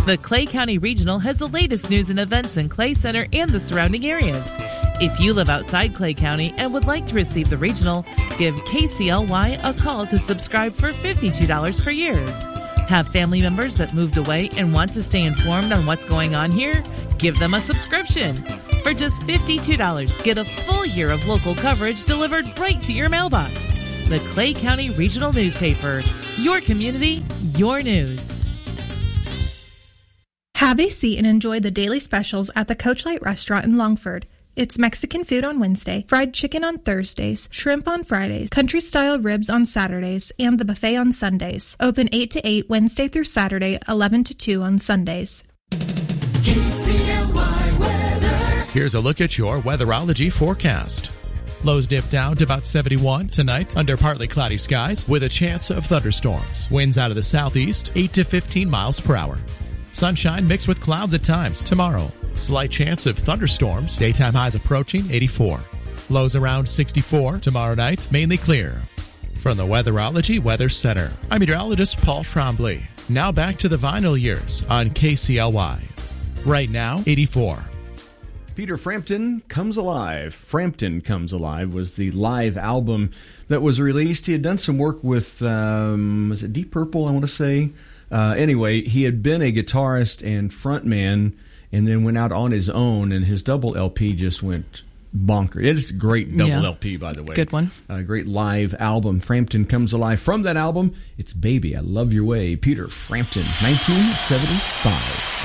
The Clay County Regional has the latest news and events in Clay Center and the surrounding areas. If you live outside Clay County and would like to receive the Regional, give KCLY a call to subscribe for $52 per year. Have family members that moved away and want to stay informed on what's going on here? Give them a subscription. For just $52, get a full year of local coverage delivered right to your mailbox. The Clay County Regional Newspaper. Your community, your news. Have a seat and enjoy the daily specials at the Coachlight Restaurant in Longford. It's Mexican food on Wednesday, fried chicken on Thursdays, shrimp on Fridays, country-style ribs on Saturdays, and the buffet on Sundays. Open 8 to 8 Wednesday through Saturday, 11 to 2 on Sundays. KCLY weather. Here's a look at your weatherology forecast. Lows dip down to about 71 tonight under partly cloudy skies with a chance of thunderstorms. Winds out of the southeast, 8 to 15 miles per hour. Sunshine mixed with clouds at times tomorrow. Slight chance of thunderstorms. Daytime highs approaching 84. Lows around 64 tomorrow night. Mainly clear. From the Weatherology Weather Center, I'm meteorologist Paul Trombley. Now back to the vinyl years on KCLY. Right now, 84. Peter Frampton Comes Alive. Frampton Comes Alive was the live album that was released. He had done some work with, was it Deep Purple, I want to say? Anyway, he had been a guitarist and frontman and then went out on his own, and his double LP just went bonkers. It is a great double LP, by the way. Good one. A great live album. Frampton Comes Alive. From that album, it's Baby, I Love Your Way. Peter Frampton, 1975.